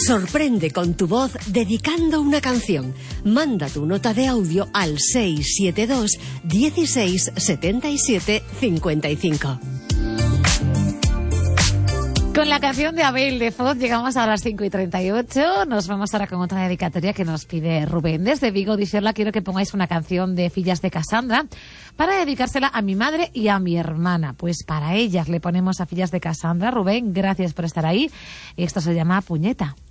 Sorprende con tu voz dedicando una canción. Manda tu nota de audio al 672 16 77 55. Con la canción de Abel de Foz llegamos a las 5:38. Nos vamos ahora con otra dedicatoria que nos pide Rubén. Desde Vigo, dice: hola, quiero que pongáis una canción de Fillas de Cassandra para dedicársela a mi madre y a mi hermana. Pues para ellas le ponemos a Fillas de Cassandra. Rubén, gracias por estar ahí. Esto se llama Puñeta.